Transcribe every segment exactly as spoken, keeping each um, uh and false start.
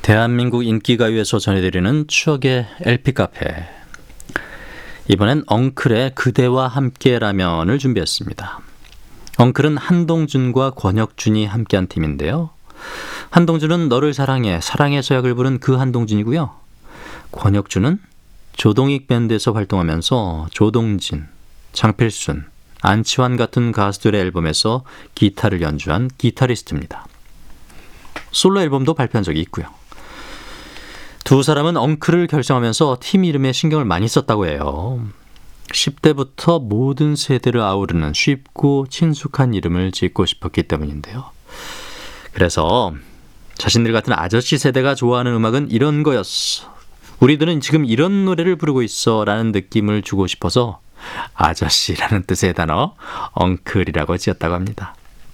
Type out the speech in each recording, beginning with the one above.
대한민국 인기가요에서 전해드리는 추억의 엘피 카페. 이번엔 엉클의 그대와 함께라면을 준비했습니다. 엉클은 한동준과 권혁준이 함께한 팀인데요. 한동준은 너를 사랑해, 사랑의 서약을 부른 그 한동준이고요. 권혁준은 조동익 밴드에서 활동하면서 조동진, 장필순, 안치환 같은 가수들의 앨범에서 기타를 연주한 기타리스트입니다. 솔로 앨범도 발표한 적이 있고요. 두 사람은 엉클을 결성하면서 팀 이름에 신경을 많이 썼다고 해요. 십 대부터 모든 세대를 아우르는 쉽고 친숙한 이름을 짓고 싶었기 때문인데요. 그래서 자신들 같은 아저씨 세대가 좋아하는 음악은 이런 거였어, 우리들은 지금 이런 노래를 부르고 있어 라는 느낌을 주고 싶어서 아저씨라는 뜻의 단어 엉클이라고 지었다고 합니다.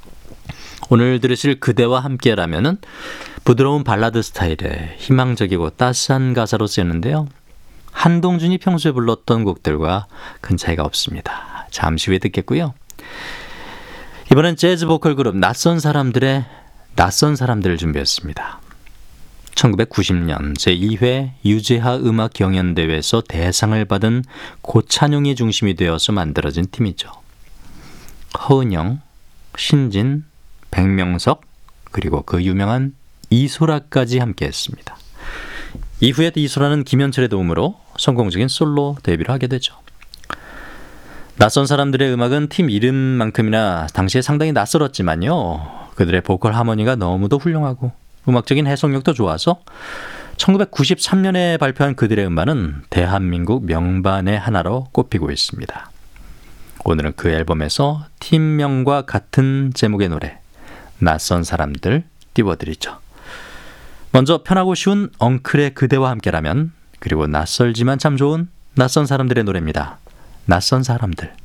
오늘 들으실 그대와 함께라면은 부드러운 발라드 스타일의 희망적이고 따스한 가사로 쓰였는데요. 한동준이 평소에 불렀던 곡들과 큰 차이가 없습니다. 잠시 후에 듣겠고요. 이번엔 재즈 보컬 그룹 낯선 사람들의 낯선 사람들을 준비했습니다. 천구백구십 년 제이 회 유재하 음악 경연대회에서 대상을 받은 고찬용이 중심이 되어서 만들어진 팀이죠. 허은영, 신진, 백명석, 그리고 그 유명한 이소라까지 함께했습니다. 이후에 이소라는 김현철의 도움으로 성공적인 솔로 데뷔를 하게 되죠. 낯선 사람들의 음악은 팀 이름만큼이나 당시에 상당히 낯설었지만요, 그들의 보컬 하모니가 너무도 훌륭하고 음악적인 해석력도 좋아서 천구백구십삼 년에 발표한 그들의 음반은 대한민국 명반의 하나로 꼽히고 있습니다. 오늘은 그 앨범에서 팀명과 같은 제목의 노래 낯선 사람들 띄워드리죠. 먼저 편하고 쉬운 엉클의 그대와 함께라면, 그리고 낯설지만 참 좋은 낯선 사람들의 노래입니다. 낯선 사람들.